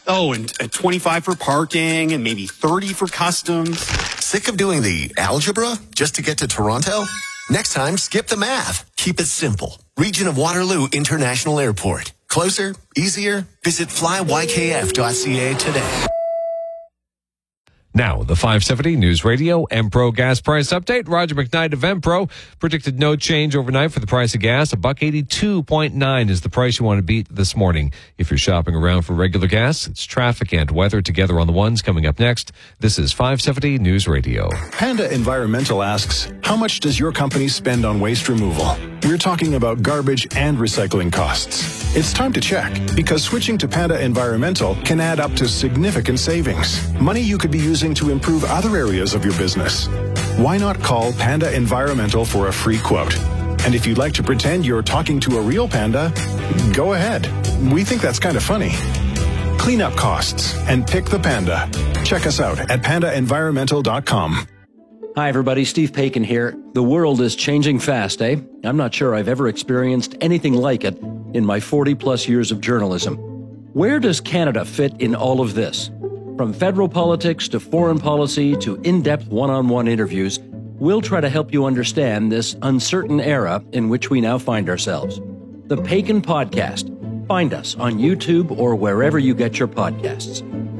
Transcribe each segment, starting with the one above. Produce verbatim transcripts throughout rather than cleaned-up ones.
Oh, and uh, twenty-five for parking and maybe thirty for customs. Sick of doing the algebra just to get to Toronto? Next time, skip the math. Keep it simple. Region of Waterloo International Airport. Closer, easier. Visit fly y k f dot c a today. Now, the five seventy News Radio Empro gas price update. Roger McKnight of Empro predicted no change overnight for the price of gas. A buck eighty-two point nine is the price you want to beat this morning. If you're shopping around for regular gas, it's traffic and weather together on the ones coming up next. This is five seventy News Radio. Panda Environmental asks, how much does your company spend on waste removal? We're talking about garbage and recycling costs. It's time to check, because switching to Panda Environmental can add up to significant savings. Money you could be using to improve other areas of your business. Why not call Panda Environmental for a free quote? And if you'd like to pretend you're talking to a real panda, go ahead. We think that's kind of funny. Clean up costs and pick the panda. Check us out at panda environmental dot com. Hi, everybody. Steve Paikin here. The world is changing fast, eh? I'm not sure I've ever experienced anything like it in my forty-plus years of journalism. Where does Canada fit in all of this? From federal politics to foreign policy to in-depth one-on-one interviews, we'll try to help you understand this uncertain era in which we now find ourselves. The Paikin Podcast. Find us on YouTube or wherever you get your podcasts.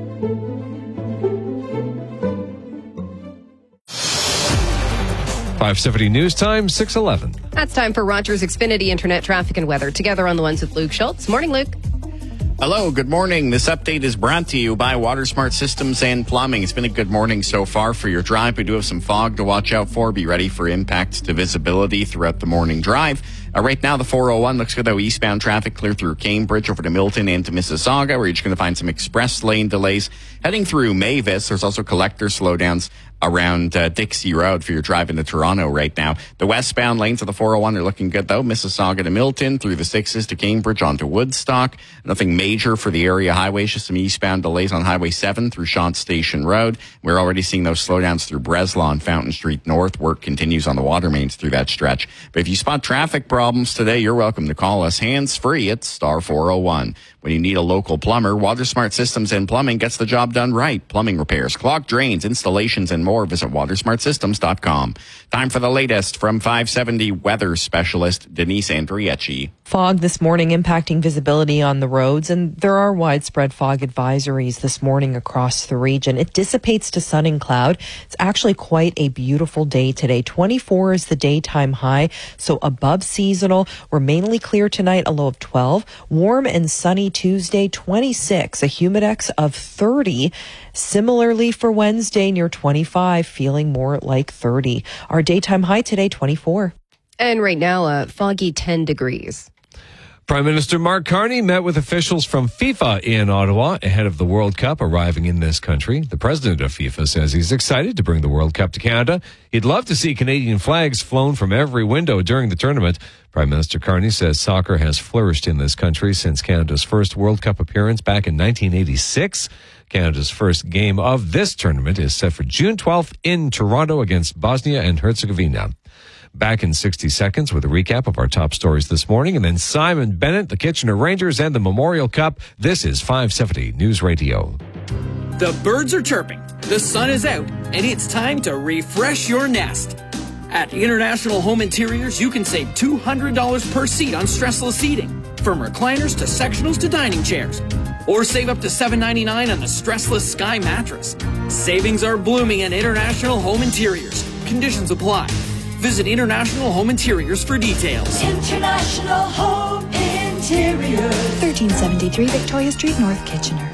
five seventy News Time, six eleven. That's time for Rogers Xfinity Internet Traffic and Weather. Together on the ones with Luke Schultz. Morning, Luke. Hello, good morning. This update is brought to you by WaterSmart Systems and Plumbing. It's been a good morning so far for your drive. We do have some fog to watch out for. Be ready for impacts to visibility throughout the morning drive. Uh, right now, the four oh one looks good, though. Eastbound traffic clear through Cambridge over to Milton and to Mississauga, where you're just going to find some express lane delays. Heading through Mavis, there's also collector slowdowns around uh, Dixie Road for your drive into Toronto right now. The westbound lanes of the four oh one are looking good, though. Mississauga to Milton, through the sixes to Cambridge onto Woodstock. Nothing major for the area highways, just some eastbound delays on Highway seven through Shant Station Road. We're already seeing those slowdowns through Breslau and Fountain Street North. Work continues on the water mains through that stretch. But if you spot traffic problems today, you're welcome to call us hands-free at star four oh one. When you need a local plumber, WaterSmart Systems and Plumbing gets the job done right. Plumbing repairs, clogged drains, installations, and more. Visit water smart systems dot com. Time for the latest from five seventy weather specialist Denise Andriecci. Fog this morning impacting visibility on the roads, and there are widespread fog advisories this morning across the region. It dissipates to sun and cloud. It's actually quite a beautiful day today. twenty-four is the daytime high, so above seasonal. We're mainly clear tonight, a low of twelve. Warm and sunny Tuesday, twenty-six. A humidex of thirty. Similarly for Wednesday, near twenty-five, feeling more like thirty. Our daytime high today, twenty-four. And right now, a foggy ten degrees. Prime Minister Mark Carney met with officials from FIFA in Ottawa ahead of the World Cup arriving in this country. The president of FIFA says he's excited to bring the World Cup to Canada. He'd love to see Canadian flags flown from every window during the tournament. Prime Minister Carney says soccer has flourished in this country since Canada's first World Cup appearance back in nineteen eighty-six. Canada's first game of this tournament is set for June twelfth in Toronto against Bosnia and Herzegovina. Back in sixty seconds with a recap of our top stories this morning, and then Simon Bennett, the Kitchener Rangers, and the Memorial Cup. This is five seventy News Radio. The birds are chirping, the sun is out, and it's time to refresh your nest. At International Home Interiors, you can save two hundred dollars per seat on stressless seating, from recliners to sectionals to dining chairs. Or save up to seven ninety-nine on the stressless Sky mattress. Savings are blooming at International Home Interiors. Conditions apply. Visit International Home Interiors for details. International Home Interiors. thirteen seventy-three Victoria Street, North Kitchener.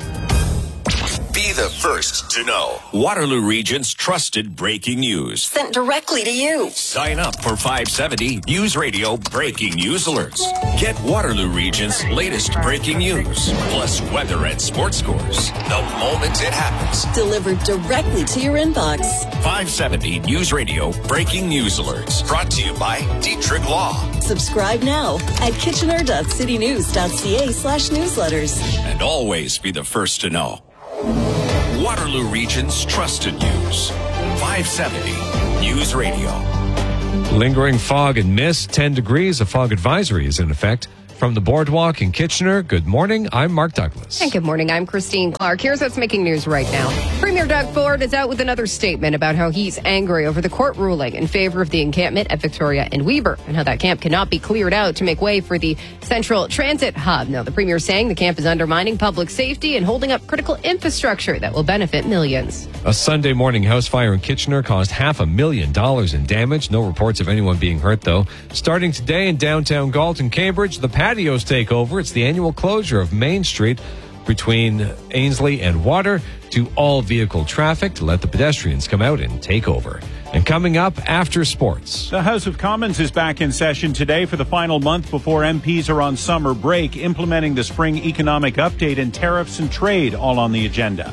Be the first to know Waterloo Region's trusted breaking news. Sent directly to you. Sign up for five seventy News Radio Breaking News Alerts. Get Waterloo Region's latest breaking news, plus weather and sports scores, the moment it happens. Delivered directly to your inbox. five seventy News Radio Breaking News Alerts. Brought to you by Dietrich Law. Subscribe now at kitchener dot city news dot c a slash newsletters. And always be the first to know. Waterloo Region's trusted news. five seventy News Radio. Lingering fog and mist, ten degrees. A fog advisory is in effect From the Boardwalk in Kitchener, good morning. I'm Mark Douglas. And good morning. I'm Christine Clark. Here's what's making news right now. Premier Doug Ford is out with another statement about how he's angry over the court ruling in favor of the encampment at Victoria and Weber and how that camp cannot be cleared out to make way for the Central Transit Hub. Now, the Premier is saying the camp is undermining public safety and holding up critical infrastructure that will benefit millions. A Sunday morning house fire in Kitchener caused half a million dollars in damage. No reports of anyone being hurt, though. Starting today in downtown Galton, Cambridge, the patios take over. It's the annual closure of Main Street between Ainsley and Water to all vehicle traffic to let the pedestrians come out and take over. And coming up after sports. The House of Commons is back in session today for the final month before M Ps are on summer break, implementing the spring economic update and tariffs and trade all on the agenda.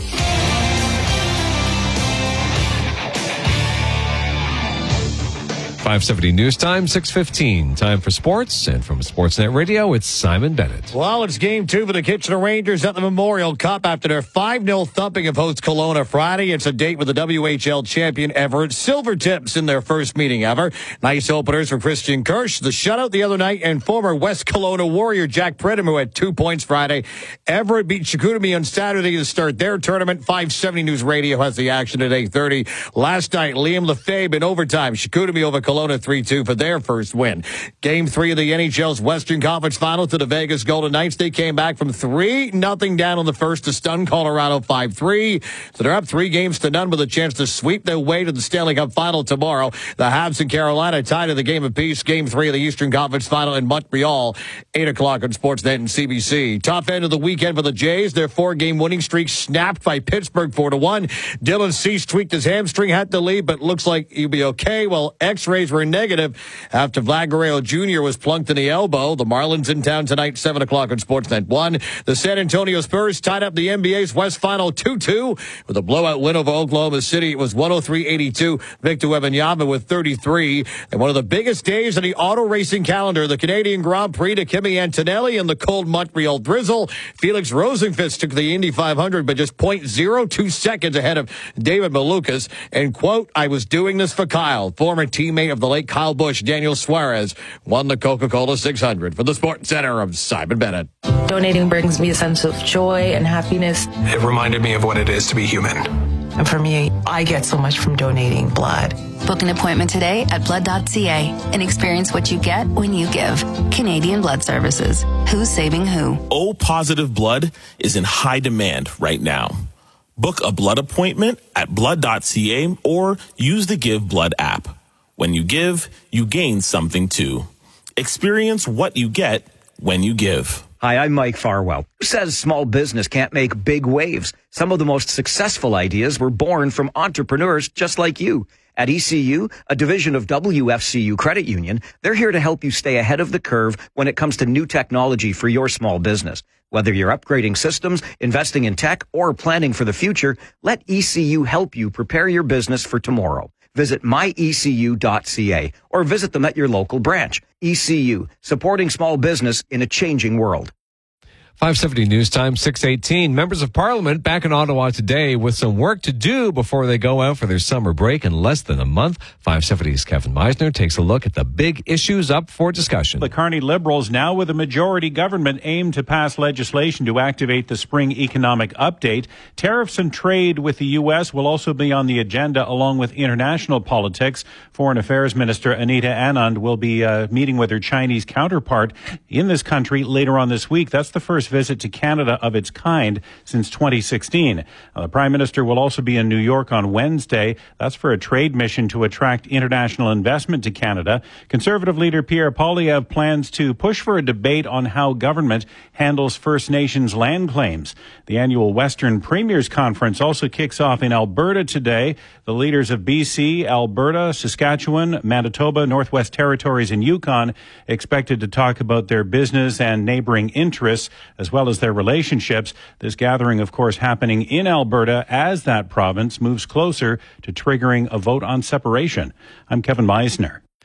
five seventy News Time, six fifteen. Time for sports. And from Sportsnet Radio, it's Simon Bennett. Well, it's game two for the Kitchener Rangers at the Memorial Cup after their five nil thumping of host Kelowna Friday. It's a date with the W H L champion Everett Silvertips in their first meeting ever. Nice openers for Christian Kirsch, the shutout the other night, and former West Kelowna Warrior Jack Pridham, who had two points Friday. Everett beat Chicoutimi on Saturday to start their tournament. five seventy News Radio has the action at eight thirty. Last night, Liam Lefebvre in overtime. Chicoutimi over Kelowna three two for their first win. Game three of the N H L's Western Conference Final to the Vegas Golden Knights. They came back from three nothing down on the first to stun Colorado five three. So they're up three games to none with a chance to sweep their way to the Stanley Cup Final tomorrow. The Habs and Carolina tied at the game apiece. Game three of the Eastern Conference Final in Montreal. eight o'clock on Sportsnet and C B C. Top end of the weekend for the Jays. Their four-game winning streak snapped by Pittsburgh four to one. Dylan Cease tweaked his hamstring, had to leave, but looks like he'll be okay. Well, X-rays were negative after Vlad Guerrero Junior was plunked in the elbow. The Marlins in town tonight, seven o'clock on Sportsnet one. The San Antonio Spurs tied up the N B A's West Final two two with a blowout win over Oklahoma City. It was one oh three eighty-two. Victor Wembanyama with thirty-three. And one of the biggest days in the auto racing calendar, the Canadian Grand Prix to Kimi Antonelli and the cold Montreal drizzle. Felix Rosenqvist took the Indy five hundred, but just zero point zero two seconds ahead of David Malukas. And, quote, I was doing this for Kyle. Former teammate of the late Kyle Busch, Daniel Suarez, won the Coca-Cola six hundred. For the Sports Center, of Simon Bennett. Donating brings me a sense of joy and happiness. It reminded me of what it is to be human. And for me, I get so much from donating blood. Book an appointment today at blood dot c a and experience what you get when you give. Canadian Blood Services. Who's saving who? O-positive blood is in high demand right now. Book a blood appointment at blood dot c a or use the Give Blood app. When you give, you gain something too. Experience what you get when you give. Hi, I'm Mike Farwell. Who says small business can't make big waves? Some of the most successful ideas were born from entrepreneurs just like you. At E C U, a division of W F C U Credit Union, they're here to help you stay ahead of the curve when it comes to new technology for your small business. Whether you're upgrading systems, investing in tech, or planning for the future, let E C U help you prepare your business for tomorrow. Visit my e c u dot c a or visit them at your local branch. E C U, supporting small business in a changing world. five seventy News Time, six eighteen. Members of Parliament back in Ottawa today with some work to do before they go out for their summer break in less than a month. five seventy's Kevin Meisner takes a look at the big issues up for discussion. The Carney Liberals, now with a majority government, aim to pass legislation to activate the spring economic update. Tariffs and trade with the U S will also be on the agenda, along with international politics. Foreign Affairs Minister Anita Anand will be uh, meeting with her Chinese counterpart in this country later on this week. That's the first visit to Canada of its kind since twenty sixteen. Uh, the Prime Minister will also be in New York on Wednesday. That's for a trade mission to attract international investment to Canada. Conservative leader Pierre Poilievre plans to push for a debate on how government handles First Nations land claims. The annual Western Premiers Conference also kicks off in Alberta today. The leaders of B C, Alberta, Saskatchewan, Manitoba, Northwest Territories, and Yukon expected to talk about their business and neighboring interests, as well as their relationships. This gathering, of course, happening in Alberta as that province moves closer to triggering a vote on separation. I'm Kevin Meisner.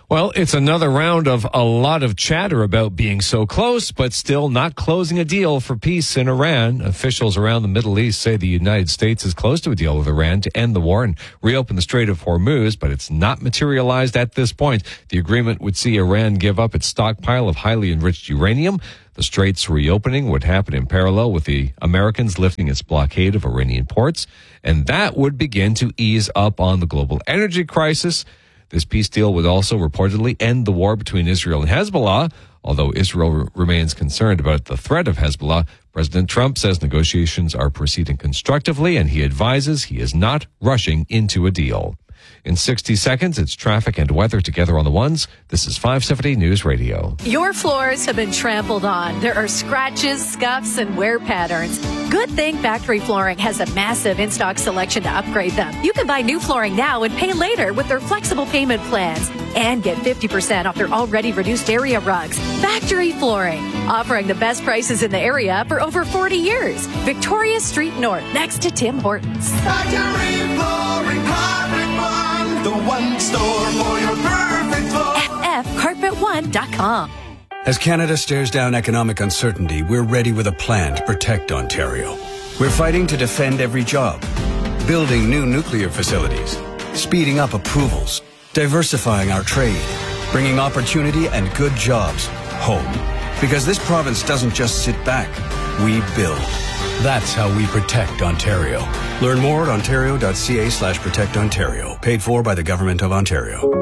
Well, it's another round of a lot of chatter about being so close, but still not closing a deal for peace in Iran. Officials around the Middle East say the United States is close to a deal with Iran to end the war and reopen the Strait of Hormuz, but it's not materialized at this point. The agreement would see Iran give up its stockpile of highly enriched uranium. The strait's reopening would happen in parallel with the Americans lifting its blockade of Iranian ports, and that would begin to ease up on the global energy crisis. This peace deal would also reportedly end the war between Israel and Hezbollah. Although Israel r- remains concerned about the threat of Hezbollah, President Trump says negotiations are proceeding constructively, and he advises he is not rushing into a deal. In sixty seconds, it's traffic and weather together on the ones. This is five seventy News Radio. Your floors have been trampled on. There are scratches, scuffs, and wear patterns. Good thing Factory Flooring has a massive in-stock selection to upgrade them. You can buy new flooring now and pay later with their flexible payment plans and get fifty percent off their already reduced area rugs. Factory Flooring, offering the best prices in the area for over forty years. Victoria Street North, next to Tim Hortons. Factory Flooring, Carpet One, the one store for your perfect floor. F F carpet one dot com. As Canada stares down economic uncertainty, we're ready with a plan to protect Ontario. We're fighting to defend every job, building new nuclear facilities, speeding up approvals, diversifying our trade, bringing opportunity and good jobs home. Because this province doesn't just sit back, we build. That's how we protect Ontario. Learn more at ontario.ca slash protect Ontario. Paid for by the Government of Ontario.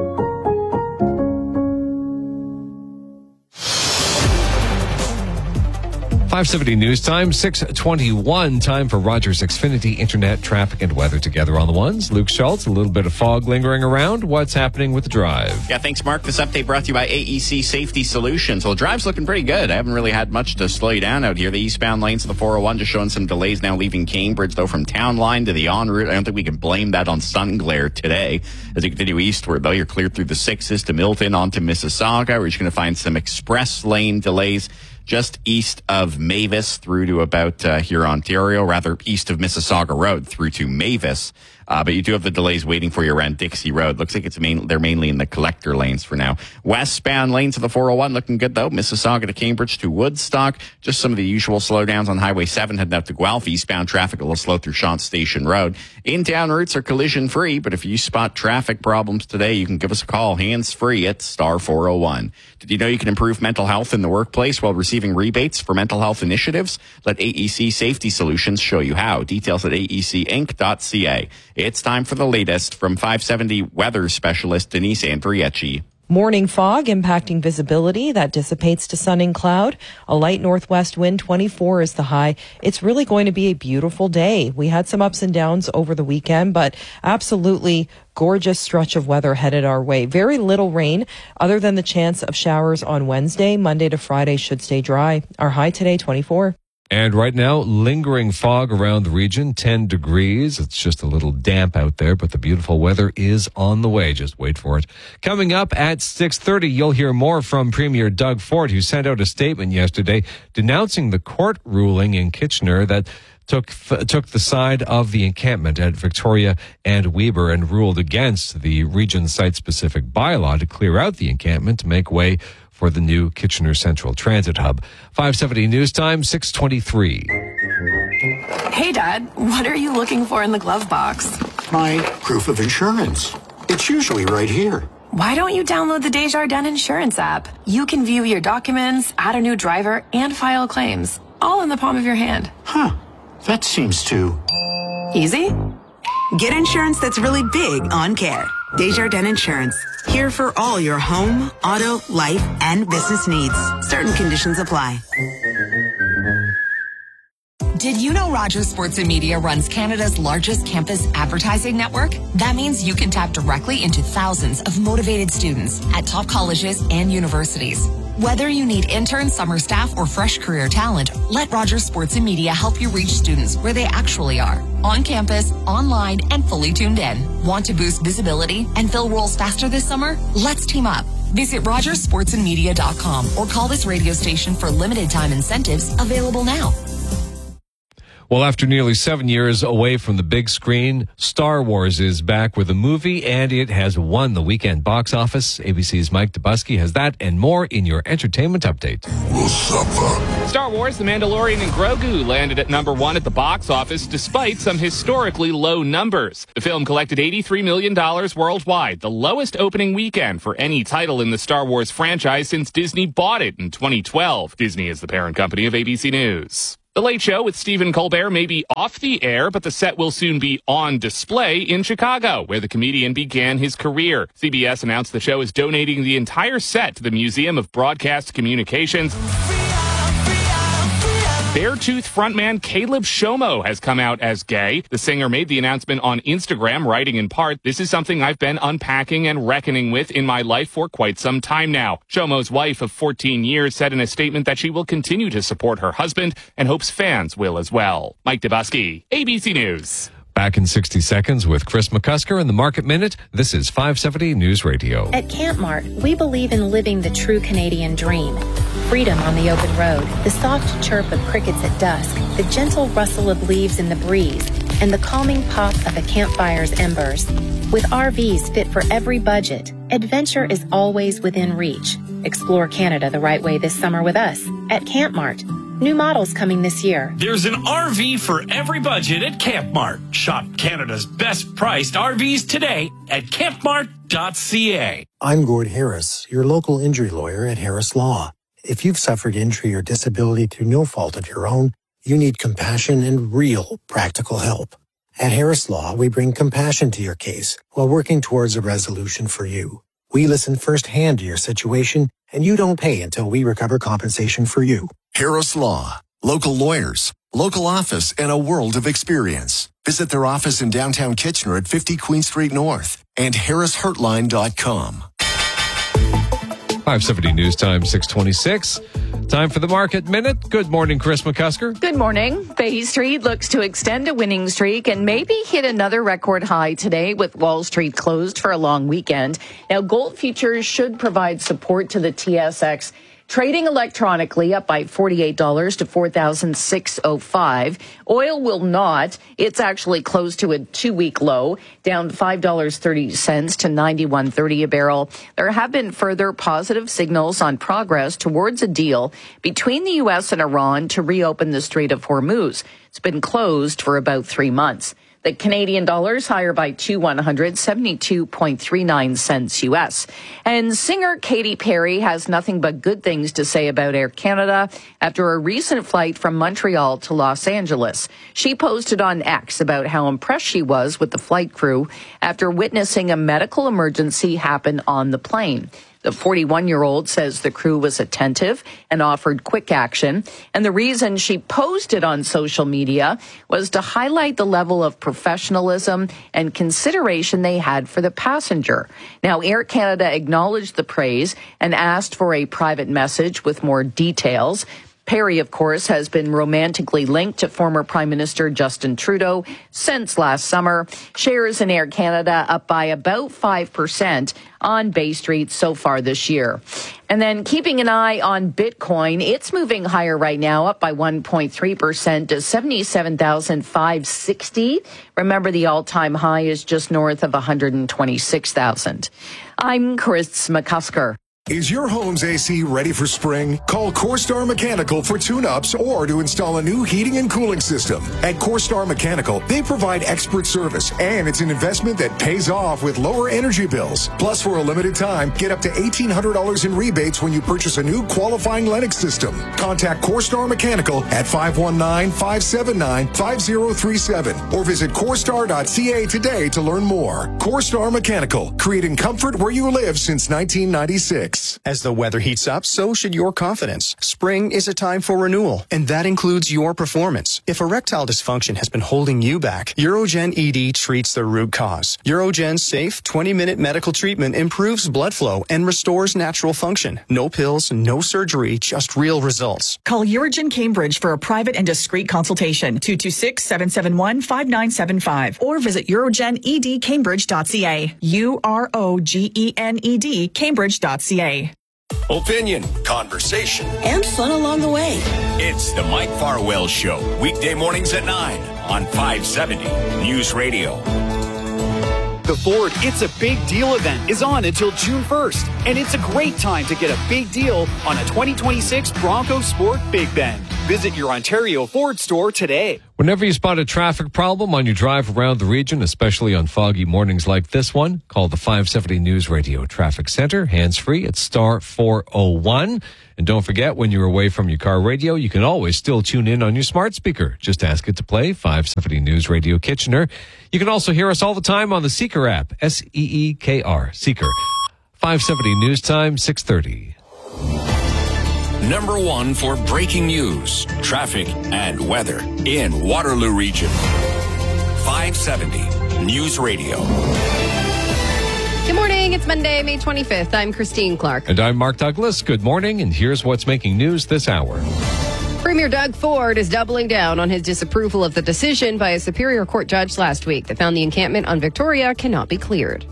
five seventy News Time, six twenty-one, time for Rogers Xfinity Internet, traffic, and weather together on the ones. Luke Schultz, a little bit of fog lingering around. What's happening with the drive? Yeah, thanks, Mark. This update brought to you by A E C Safety Solutions. Well, the drive's looking pretty good. I haven't really had much to slow you down out here. The eastbound lanes of the four oh one just showing some delays now leaving Cambridge, though, from Town Line to the en route. I don't think we can blame that on sun glare today. As you continue eastward, though, you're cleared through the sixes to Milton onto Mississauga, where you're going to find some express lane delays just east of Mavis through to about uh, here, Ontario, rather east of Mississauga Road through to Mavis. Uh, but you do have the delays waiting for you around Dixie Road. Looks like it's main, they're mainly in the collector lanes for now. Westbound lanes of the four oh one looking good, though. Mississauga to Cambridge to Woodstock. Just some of the usual slowdowns on Highway seven heading out to Guelph. Eastbound traffic a little slow through Shant Station Road. In-town routes are collision-free, but if you spot traffic problems today, you can give us a call hands-free at star four oh one. Did you know you can improve mental health in the workplace while receiving rebates for mental health initiatives? Let A E C Safety Solutions show you how. Details at A E C inc dot C A. It's time for the latest from five seventy weather specialist Denise Andriecci. Morning fog impacting visibility that dissipates to sun and cloud. A light northwest wind, twenty-four is the high. It's really going to be a beautiful day. We had some ups and downs over the weekend, but absolutely gorgeous stretch of weather headed our way. Very little rain other than the chance of showers on Wednesday. Monday to Friday should stay dry. Our high today, twenty-four. And right now, lingering fog around the region, ten degrees. It's just a little damp out there, but the beautiful weather is on the way. Just wait for it. Coming up at six thirty, you'll hear more from Premier Doug Ford, who sent out a statement yesterday denouncing the court ruling in Kitchener that took took the side of the encampment at Victoria and Weber and ruled against the region site-specific bylaw to clear out the encampment to make way for the new Kitchener Central Transit Hub. five seventy News Time, six twenty-three. Hey, Dad, what are you looking for in the glove box? My proof of insurance. It's usually right here. Why don't you download the Desjardins Insurance app? You can view your documents, add a new driver, and file claims, all in the palm of your hand. Huh. That seems too... easy? Get insurance that's really big on care. Desjardins Insurance. Here for all your home, auto, life, and business needs. Certain conditions apply. Did you know Rogers Sports and Media runs Canada's largest campus advertising network? That means you can tap directly into thousands of motivated students at top colleges and universities. Whether you need interns, summer staff, or fresh career talent, let Rogers Sports and Media help you reach students where they actually are. On campus, online, and fully tuned in. Want to boost visibility and fill roles faster this summer? Let's team up. Visit rogers sports and media dot com or call this radio station for limited time incentives available now. Well, after nearly seven years away from the big screen, Star Wars is back with a movie, and it has won the weekend box office. A B C's Mike Dubusky has that and more in your entertainment update. Star Wars The Mandalorian and Grogu landed at number one at the box office despite some historically low numbers. The film collected eighty-three million dollars worldwide, the lowest opening weekend for any title in the Star Wars franchise since Disney bought it in twenty twelve. Disney is the parent company of A B C News. The Late Show with Stephen Colbert may be off the air, but the set will soon be on display in Chicago, where the comedian began his career. C B S announced the show is donating the entire set to the Museum of Broadcast Communications. Beartooth frontman Caleb Shomo has come out as gay. The singer made the announcement on Instagram, writing in part, "This is something I've been unpacking and reckoning with in my life for quite some time now." Shomo's wife of fourteen years said in a statement that she will continue to support her husband and hopes fans will as well. Mike Dubusky, A B C News. Back in sixty seconds with Chris McCusker in the Market Minute. This is five seventy News Radio. At Camp Mart, we believe in living the true Canadian dream. Freedom on the open road, the soft chirp of crickets at dusk, the gentle rustle of leaves in the breeze, and the calming pop of a campfire's embers. With R Vs fit for every budget, adventure is always within reach. Explore Canada the right way this summer with us at Camp Mart. New models coming this year. There's an R V for every budget at Camp Mart. Shop Canada's best priced R Vs today at camp mart dot c a. I'm Gord Harris, your local injury lawyer at Harris Law. If you've suffered injury or disability through no fault of your own, you need compassion and real practical help. At Harris Law, we bring compassion to your case while working towards a resolution for you. We listen firsthand to your situation, and you don't pay until we recover compensation for you. Harris Law. Local lawyers, local office, and a world of experience. Visit their office in downtown Kitchener at fifty Queen Street North and harris heartline dot com. five seventy News Time, six twenty-six. Time for the Market Minute. Good morning, Chris McCusker. Good morning. Bay Street looks to extend a winning streak and maybe hit another record high today with Wall Street closed for a long weekend. Now, gold futures should provide support to the T S X. Trading electronically up by forty-eight dollars to four thousand six hundred five dollars. Oil will not. It's actually close to a two-week low, down five dollars and thirty cents to ninety-one thirty a barrel. There have been further positive signals on progress towards a deal between the U S and Iran to reopen the Strait of Hormuz. It's been closed for about three months. The Canadian dollar's higher by two one hundred, seventy-two point three nine cents U S. And singer Katy Perry has nothing but good things to say about Air Canada after a recent flight from Montreal to Los Angeles. She posted on X about how impressed she was with the flight crew after witnessing a medical emergency happen on the plane. The forty-one-year-old says the crew was attentive and offered quick action. And the reason she posted on social media was to highlight the level of professionalism and consideration they had for the passenger. Now, Air Canada acknowledged the praise and asked for a private message with more details. Perry, of course, has been romantically linked to former Prime Minister Justin Trudeau since last summer. Shares in Air Canada up by about five percent on Bay Street so far this year. And then keeping an eye on Bitcoin, it's moving higher right now, up by one point three percent to seventy-seven thousand five hundred sixty. Remember, the all-time high is just north of one hundred twenty-six thousand. I'm Chris McCusker. Is your home's A C ready for spring? Call CoreStar Mechanical for tune-ups or to install a new heating and cooling system. At CoreStar Mechanical, they provide expert service, and it's an investment that pays off with lower energy bills. Plus, for a limited time, get up to eighteen hundred dollars in rebates when you purchase a new qualifying Lennox system. Contact CoreStar Mechanical at five one nine, five seven nine, five zero three seven or visit corestar dot c a today to learn more. CoreStar Mechanical, creating comfort where you live since nineteen ninety-six. As the weather heats up, so should your confidence. Spring is a time for renewal, and that includes your performance. If erectile dysfunction has been holding you back, Urogen E D treats the root cause. Urogen's safe twenty-minute medical treatment improves blood flow and restores natural function. No pills, no surgery, just real results. Call Urogen Cambridge for a private and discreet consultation. two two six, seven seven one, five nine seven five or visit urogen e d cambridge dot c a. U R O G E N E D Cambridge dot c a. opinion, conversation, and fun along the way. It's the Mike Farwell Show, weekday mornings at nine on five seventy News Radio. The Ford It's a Big Deal event is on until June first, and it's a great time to get a big deal on a twenty twenty-six Bronco Sport Big Bend. Visit your Ontario Ford store today. Whenever you spot a traffic problem on your drive around the region, especially on foggy mornings like this one, call the five seventy News Radio Traffic Center, hands-free at star four oh one. And don't forget, when you're away from your car radio, you can always still tune in on your smart speaker. Just ask it to play five seventy News Radio Kitchener. You can also hear us all the time on the Seeker app, S E E K R, Seeker. five seventy News Time, six thirty. Number one for breaking news, traffic, and weather in Waterloo Region. five seventy News Radio. Good morning. It's Monday, May twenty-fifth. I'm Christine Clark. And I'm Mark Douglas. Good morning, and here's what's making news this hour. Premier Doug Ford is doubling down on his disapproval of the decision by a Superior Court judge last week that found the encampment on Victoria cannot be cleared.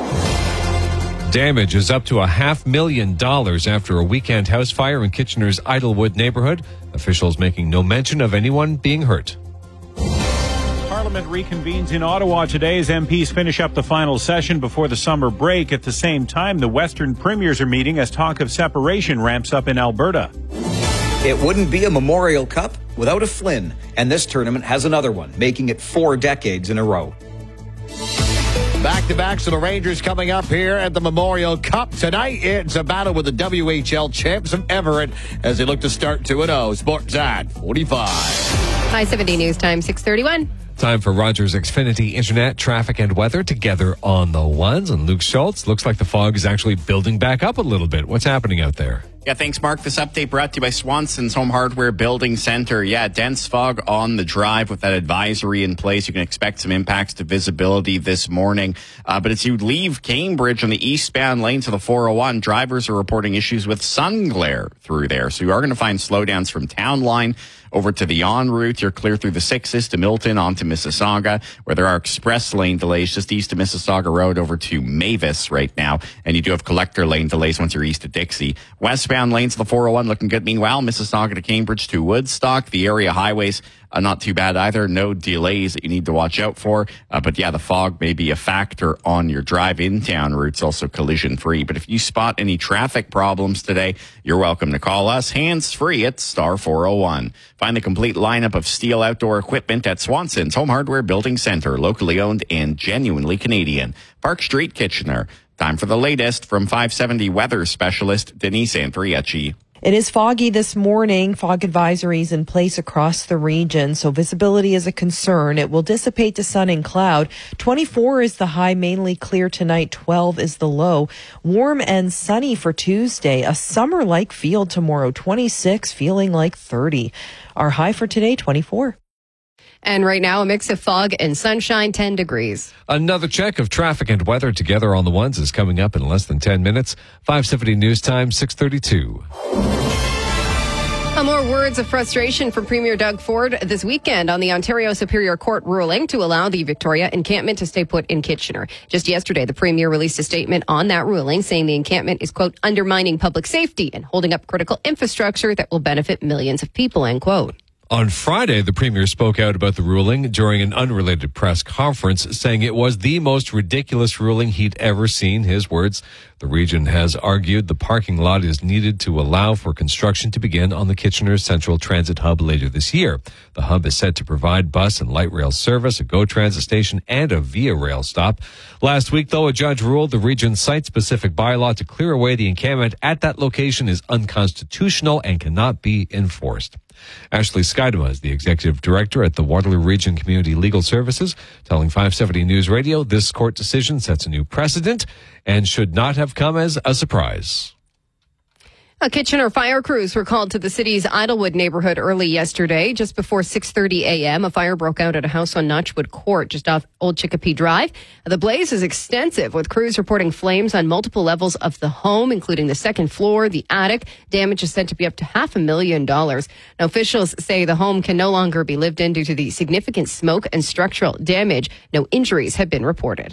Damage is up to a half million dollars after a weekend house fire in Kitchener's Idlewood neighborhood. Officials making no mention of anyone being hurt. Parliament reconvenes in Ottawa today as M Ps finish up the final session before the summer break. At the same time, the Western premiers are meeting as talk of separation ramps up in Alberta. It wouldn't be a Memorial Cup without a Flynn, and this tournament has another one, making it four decades in a row. Back-to-backs of the Rangers coming up here at the Memorial Cup. Tonight, it's a battle with the W H L champs of Everett as they look to start two and oh. Sportsnet forty-five. five seventy News Time, six thirty-one. Time for Rogers Xfinity Internet, traffic, and weather together on the ones. And Luke Schultz, looks like the fog is actually building back up a little bit. What's happening out there? Yeah, thanks, Mark. This update brought to you by Swanson's Home Hardware Building Center. Yeah, dense fog on the drive with that advisory in place. You can expect some impacts to visibility this morning. Uh, but as you leave Cambridge on the eastbound lanes of the four oh one, drivers are reporting issues with sun glare through there. So you are going to find slowdowns from Town Line over to the en route. You're clear through the sixes to Milton onto Mississauga, where there are express lane delays just east of Mississauga Road over to Mavis right now. And you do have collector lane delays once you're east of Dixie. Westbound lanes of the four oh one looking good. Meanwhile, Mississauga to Cambridge to Woodstock, the area highways Uh, not too bad either. No delays that you need to watch out for. Uh, but yeah, the fog may be a factor on your drive in town routes, also collision free. But if you spot any traffic problems today, you're welcome to call us hands free at star four oh one. Find the complete lineup of steel outdoor equipment at Swanson's Home Hardware Building Center, locally owned and genuinely Canadian. Park Street, Kitchener. Time for the latest from five seventy weather specialist Denise Andriachi. It is foggy this morning. Fog advisories in place across the region, so visibility is a concern. It will dissipate to sun and cloud. twenty-four is the high, mainly clear tonight. twelve is the low. Warm and sunny for Tuesday. A summer-like feel tomorrow. twenty-six, feeling like thirty. Our high for today, twenty-four. And right now, a mix of fog and sunshine, ten degrees. Another check of traffic and weather together on the ones is coming up in less than ten minutes. five seventy News Time, six thirty-two. Uh, more words of frustration from Premier Doug Ford this weekend on the Ontario Superior Court ruling to allow the Victoria encampment to stay put in Kitchener. Just yesterday, the Premier released a statement on that ruling saying the encampment is, quote, undermining public safety and holding up critical infrastructure that will benefit millions of people, end quote. On Friday, the Premier spoke out about the ruling during an unrelated press conference, saying it was the most ridiculous ruling he'd ever seen. His words, the region has argued the parking lot is needed to allow for construction to begin on the Kitchener Central Transit Hub later this year. The hub is set to provide bus and light rail service, a GO Transit station, and a Via Rail stop. Last week, though, a judge ruled the region's site-specific bylaw to clear away the encampment at that location is unconstitutional and cannot be enforced. Ashley Skydema is the executive director at the Waterloo Region Community Legal Services, telling five seventy News Radio this court decision sets a new precedent and should not have come as a surprise. A Kitchener fire crews were called to the city's Idlewood neighborhood early yesterday. Just before six thirty a.m., a fire broke out at a house on Notchwood Court, just off Old Chicopee Drive. The blaze is extensive, with crews reporting flames on multiple levels of the home, including the second floor, the attic. Damage is said to be up to half a million dollars. Now, officials say the home can no longer be lived in due to the significant smoke and structural damage. No injuries have been reported.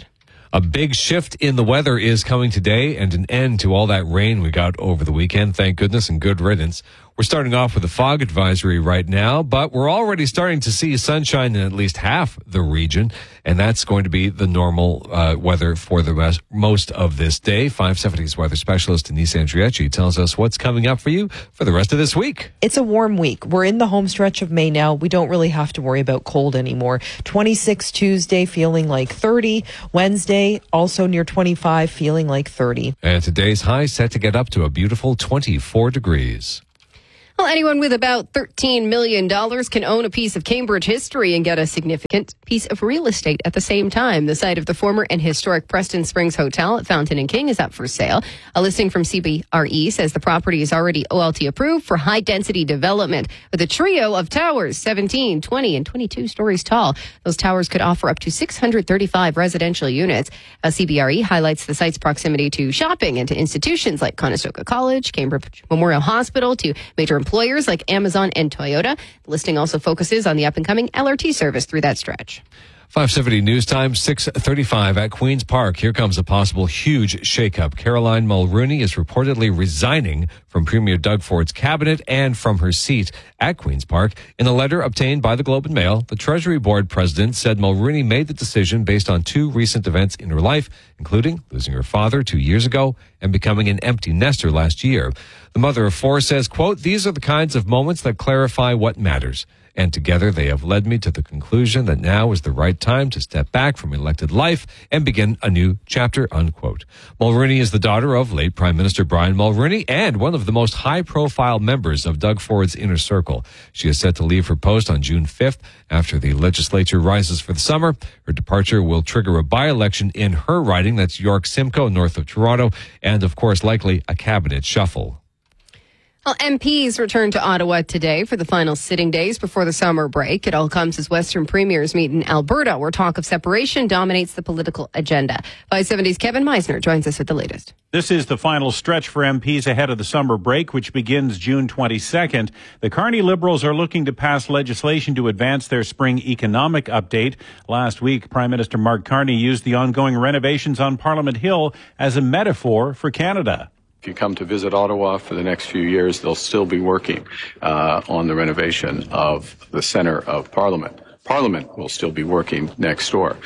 A big shift in the weather is coming today and an end to all that rain we got over the weekend. Thank goodness, and good riddance. We're starting off with a fog advisory right now, but we're already starting to see sunshine in at least half the region, and that's going to be the normal uh, weather for the rest, most of this day. five seventy's weather specialist Denise Andriecci tells us what's coming up for you for the rest of this week. It's a warm week. We're in the home stretch of May now. We don't really have to worry about cold anymore. twenty-six Tuesday, feeling like thirty. Wednesday, also near twenty-five, feeling like thirty. And today's high set to get up to a beautiful twenty-four degrees. Well, anyone with about thirteen million dollars can own a piece of Cambridge history and get a significant piece of real estate at the same time. The site of the former and historic Preston Springs Hotel at Fountain and King is up for sale. A listing from C B R E says the property is already O L T approved for high-density development with a trio of towers, seventeen, twenty, and twenty-two stories tall. Those towers could offer up to six hundred thirty-five residential units. A C B R E highlights the site's proximity to shopping and to institutions like Conestoga College, Cambridge Memorial Hospital, to major employers like Amazon and Toyota. The listing also focuses on the up-and-coming L R T service through that stretch. five seventy News Time, six thirty-five at Queen's Park. Here comes a possible huge shakeup. Caroline Mulroney is reportedly resigning from Premier Doug Ford's cabinet and from her seat at Queen's Park. In a letter obtained by the Globe and Mail, the Treasury Board president said Mulroney made the decision based on two recent events in her life, including losing her father two years ago and becoming an empty nester last year. The mother of four says, quote, "These are the kinds of moments that clarify what matters. And together they have led me to the conclusion that now is the right time to step back from elected life and begin a new chapter," unquote. Mulroney is the daughter of late Prime Minister Brian Mulroney and one of the most high-profile members of Doug Ford's inner circle. She is set to leave her post on June fifth after the legislature rises for the summer. Her departure will trigger a by-election in her riding, that's York Simcoe, north of Toronto, and of course likely a cabinet shuffle. Well, M Ps return to Ottawa today for the final sitting days before the summer break. It all comes as Western premiers meet in Alberta, where talk of separation dominates the political agenda. five seventy's Kevin Meisner joins us with the latest. This is the final stretch for M Ps ahead of the summer break, which begins June twenty-second. The Carney Liberals are looking to pass legislation to advance their spring economic update. Last week, Prime Minister Mark Carney used the ongoing renovations on Parliament Hill as a metaphor for Canada. If you come to visit Ottawa for the next few years, they'll still be working uh, on the renovation of the centre of Parliament. Parliament will still be working next door.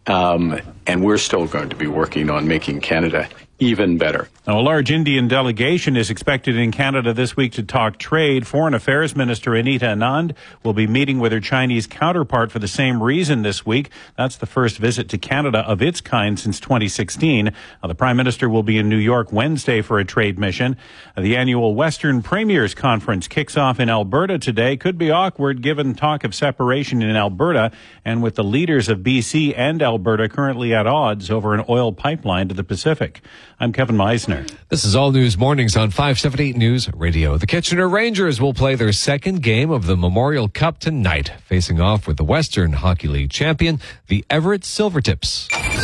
Um, and we're still going to be working on making Canada even better. Now, a large Indian delegation is expected in Canada this week to talk trade. Foreign Affairs Minister Anita Anand will be meeting with her Chinese counterpart for the same reason this week. That's the first visit to Canada of its kind since twenty sixteen. Now, the Prime Minister will be in New York Wednesday for a trade mission. The annual Western Premiers Conference kicks off in Alberta today. Could be awkward given talk of separation in Alberta and with the leaders of B C and Alberta currently at odds over an oil pipeline to the Pacific. I'm Kevin Meisner. This is All News Mornings on five seventy News Radio. The Kitchener Rangers will play their second game of the Memorial Cup tonight, facing off with the Western Hockey League champion, the Everett Silvertips.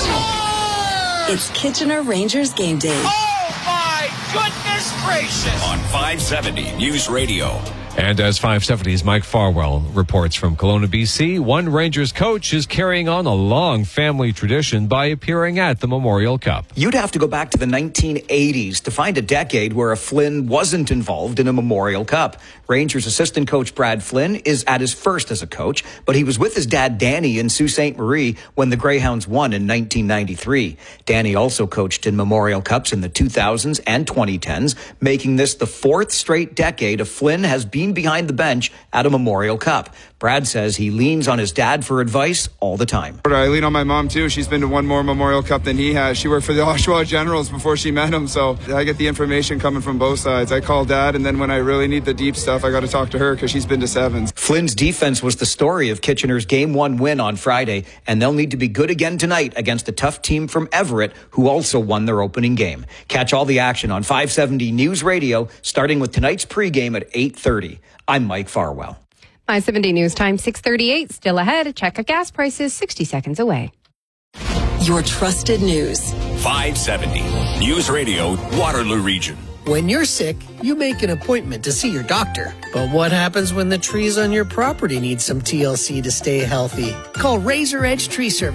It's Kitchener Rangers game day. Oh, my goodness gracious! On five seventy News Radio. And as five seventy's Mike Farwell reports from Kelowna, B C, one Rangers coach is carrying on a long family tradition by appearing at the Memorial Cup. You'd have to go back to the nineteen eighties to find a decade where a Flynn wasn't involved in a Memorial Cup. Rangers assistant coach Brad Flynn is at his first as a coach, but he was with his dad Danny in Sault Ste. Marie when the Greyhounds won in nineteen ninety-three. Danny also coached in Memorial Cups in the two thousands and twenty tens, making this the fourth straight decade of Flynn has been behind the bench at a Memorial Cup. Brad says he leans on his dad for advice all the time. I lean on my mom too. She's been to one more Memorial Cup than he has. She worked for the Oshawa Generals before she met him, so I get the information coming from both sides. I call dad, and then when I really need the deep stuff, I got to talk to her because she's been to sevens. Flynn's defense was the story of Kitchener's game one win on Friday, and they'll need to be good again tonight against a tough team from Everett who also won their opening game. Catch all the action on five seventy News Radio starting with tonight's pregame at eight thirty. I'm Mike Farwell. five seventy News Time, six thirty-eight. Still ahead. Check out gas prices sixty seconds away. Your trusted news. five seventy News Radio, Waterloo Region. When you're sick, you make an appointment to see your doctor. But what happens when the trees on your property need some T L C to stay healthy? Call Razor Edge Tree Service.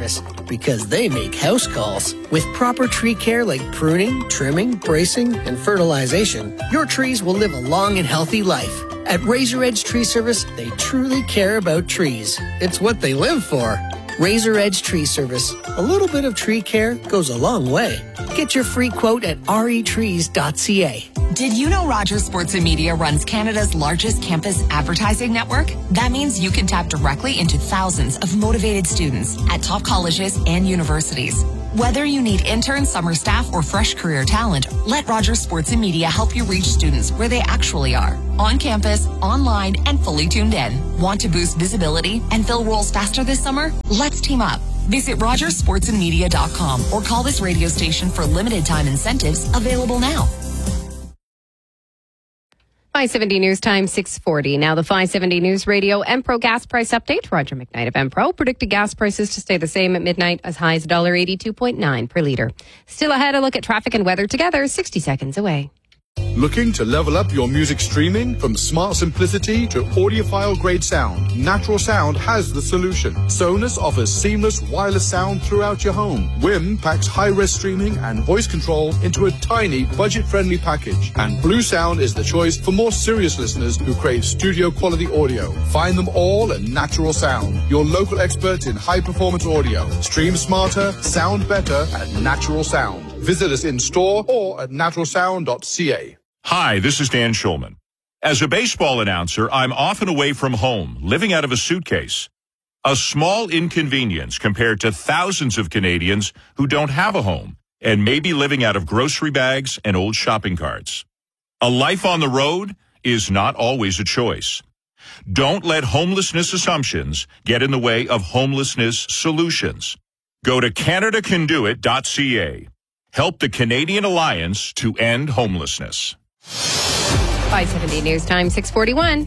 because they make house calls. With proper tree care like pruning, trimming, bracing, and fertilization, your trees will live a long and healthy life. At Razor Edge Tree Service, they truly care about trees. It's what they live for. Razor Edge Tree Service. A little bit of tree care goes a long way. Get your free quote at r e trees dot c a. Did you know Rogers Sports and Media runs Canada's largest campus advertising network? That means you can tap directly into thousands of motivated students at top colleges and universities. Whether you need interns, summer staff, or fresh career talent, let Rogers Sports and Media help you reach students where they actually are. On campus, online, and fully tuned in. Want to boost visibility and fill roles faster this summer? Let's team up. Visit rogers sports and media dot com or call this radio station for limited time incentives available now. five seventy News Time, six forty. Now the five seventy News Radio Empro gas price update. Roger McKnight of Empro predicted gas prices to stay the same at midnight, as high as one dollar eighty-two point nine per litre. Still ahead, a look at traffic and weather together, sixty seconds away. Looking to level up your music streaming from smart simplicity to audiophile grade sound? Natural Sound has the solution. Sonos offers seamless wireless sound throughout your home. W I M packs high-res streaming and voice control into a tiny budget-friendly package. And Blue Sound is the choice for more serious listeners who crave studio quality audio. Find them all at Natural Sound, your local experts in high-performance audio. Stream smarter, sound better at Natural Sound. Visit us in store or at natural sound dot c a. Hi, this is Dan Schulman. As a baseball announcer, I'm often away from home, living out of a suitcase. A small inconvenience compared to thousands of Canadians who don't have a home and may be living out of grocery bags and old shopping carts. A life on the road is not always a choice. Don't let homelessness assumptions get in the way of homelessness solutions. Go to canada can do it dot c a. Help the Canadian Alliance to end homelessness. five seventy News Time, six forty-one.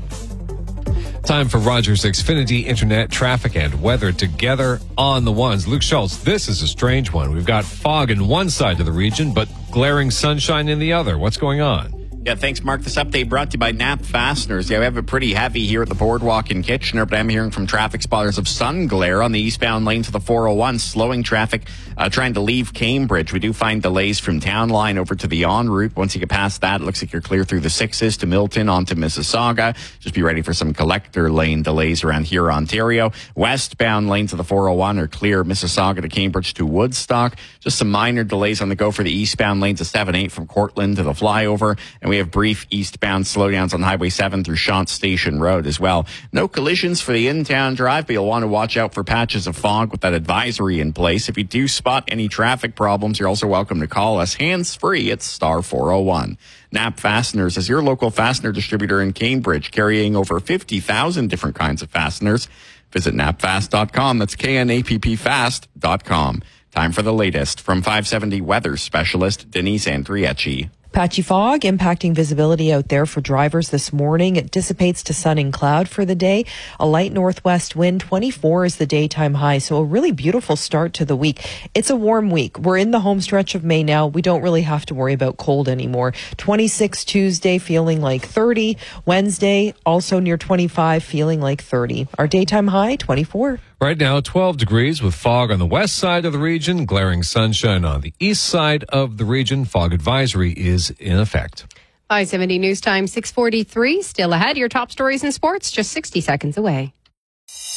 Time for Rogers Xfinity Internet traffic and weather together on the ones. Luke Schultz, this is a strange one. We've got fog in one side of the region, but glaring sunshine in the other. What's going on? Yeah, thanks, Mark. This update brought to you by Knapp Fasteners. Yeah, we have it pretty heavy here at the Boardwalk in Kitchener, but I'm hearing from traffic spotters of sun glare on the eastbound lane to the four oh one, slowing traffic uh, trying to leave Cambridge. We do find delays from Town Line over to the en route. Once you get past that, it looks like you're clear through the sixes to Milton onto Mississauga. Just be ready for some collector lane delays around here, Ontario. Westbound lane to the four oh one are clear Mississauga to Cambridge to Woodstock. Just some minor delays on the go for the eastbound lane to seven eight from Cortland to the flyover. And we have brief eastbound slowdowns on Highway seven through Shant Station Road as well. No collisions for the in-town drive, but you'll want to watch out for patches of fog with that advisory in place. If you do spot any traffic problems, you're also welcome to call us hands-free at star four oh one. Knapp Fasteners is your local fastener distributor in Cambridge, carrying over fifty thousand different kinds of fasteners. Visit knapp fast dot com. That's K N A P P fast dot com. Time for the latest from five seventy weather specialist Denise Andriecci. Patchy fog impacting visibility out there for drivers this morning. It dissipates to sun and cloud for the day. A light northwest wind, twenty-four is the daytime high. So a really beautiful start to the week. It's a warm week. We're in the home stretch of May now. We don't really have to worry about cold anymore. twenty-six Tuesday, feeling like thirty. Wednesday, also near twenty-five, feeling like thirty. Our daytime high, twenty-four. Right now, twelve degrees with fog on the west side of the region, glaring sunshine on the east side of the region. Fog advisory is in effect. five seventy News Time, six forty-three. Still ahead, your top stories in sports, just sixty seconds away.